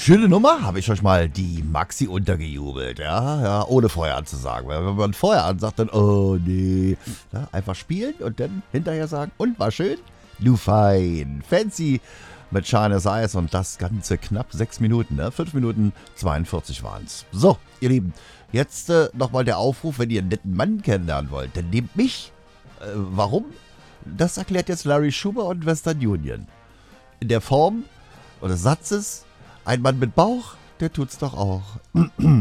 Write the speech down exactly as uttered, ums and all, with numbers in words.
Schöne Nummer, habe ich euch mal die Maxi untergejubelt, ja, ja, ohne vorher anzusagen. Weil wenn man vorher ansagt, dann, oh nee, ja, einfach spielen und dann hinterher sagen, und war schön? Du fein, fancy mit Shines Eyes und das Ganze knapp sechs Minuten, ne? fünf Minuten zweiundvierzig waren es. So, ihr Lieben, jetzt äh, nochmal der Aufruf, wenn ihr einen netten Mann kennenlernen wollt, dann nehmt mich. Äh, warum? Das erklärt jetzt Larry Schuber und Western Union. In der Form oder Satzes, ein Mann mit Bauch, der tut's doch auch.